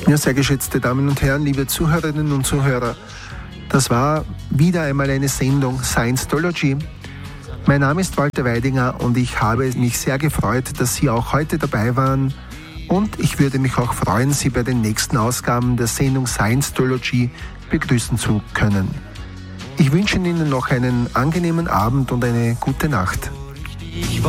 Ja, sehr geschätzte Damen und Herren, liebe Zuhörerinnen und Zuhörer, das war wieder einmal eine Sendung Scientology. Mein Name ist Walter Weidinger und ich habe mich sehr gefreut, dass Sie auch heute dabei waren. Und ich würde mich auch freuen, Sie bei den nächsten Ausgaben der Sendung Scientology begrüßen zu können. Ich wünsche Ihnen noch einen angenehmen Abend und eine gute Nacht. Ich